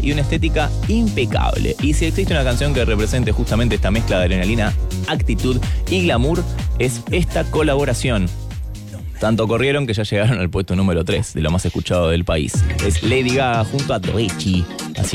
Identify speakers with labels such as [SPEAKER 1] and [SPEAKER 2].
[SPEAKER 1] y una estética impecable. Y si existe una canción que represente justamente esta mezcla de adrenalina, actitud y glamour, es esta colaboración. Tanto corrieron que ya llegaron al puesto número 3 de lo más escuchado del país. Es Lady Gaga junto a Doechii,